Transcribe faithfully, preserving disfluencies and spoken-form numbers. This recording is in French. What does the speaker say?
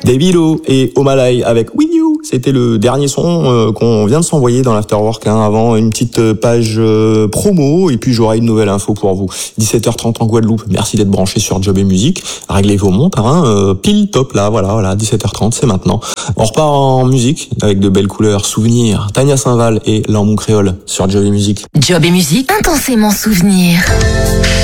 Davilo et Omalai avec With You. C'était le dernier son euh, qu'on vient de s'envoyer dans l'Afterwork, hein, avant une petite page euh, promo, et puis j'aurai une nouvelle info pour vous. dix-sept heures trente en Guadeloupe. Merci d'être branché sur Job et Musique. Réglez vos montres, hein, euh, pile top là, voilà, voilà, dix-sept heures trente, c'est maintenant. On repart en musique avec de belles couleurs, souvenirs. Tania Saint-Val et L'Ambon Créole sur Job et Musique. Job et Musique, intensément souvenir.